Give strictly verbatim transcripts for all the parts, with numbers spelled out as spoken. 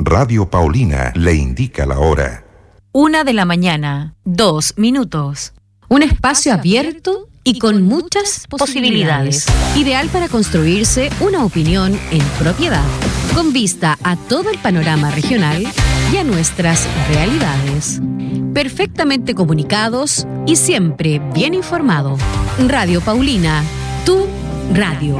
Radio Paulina le indica la hora. Una de la mañana, dos minutos. Un espacio abierto y con muchas posibilidades. Ideal para construirse una opinión en propiedad, con vista a todo el panorama regional y a nuestras realidades. Perfectamente comunicados y siempre bien informado. Radio Paulina, tu radio.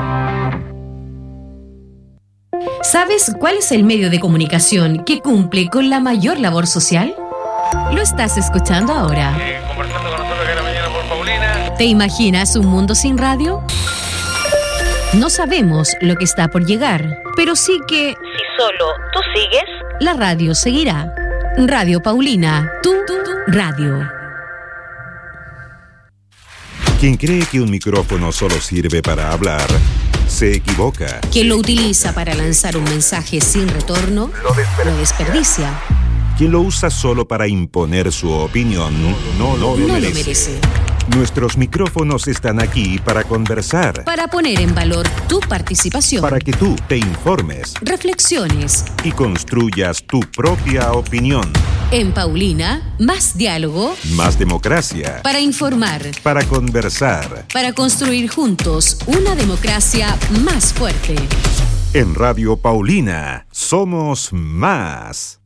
¿Sabes cuál es el medio de comunicación que cumple con la mayor labor social? Lo estás escuchando ahora. Eh, conversando con nosotros cada mañana por Paulina. ¿Te imaginas un mundo sin radio? No sabemos lo que está por llegar, pero sí que, Si solo tú sigues, la radio seguirá. Radio Paulina, tu, tu, tu radio. Quien cree que un micrófono solo sirve para hablar, se equivoca. Quien lo utiliza para lanzar un mensaje sin retorno, lo desperdicia. Quien lo usa solo para imponer su opinión, no lo No lo merece. merece. Nuestros micrófonos están aquí para conversar, Para poner en valor tu participación, para que tú te informes reflexiones. y construyas tu propia opinión. En Paulina, más diálogo Más democracia, para informar, para conversar. para construir juntos una democracia más fuerte. En Radio Paulina, somos más.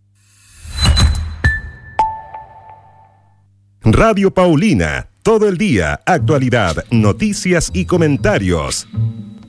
Radio Paulina, todo el día, actualidad, noticias y comentarios.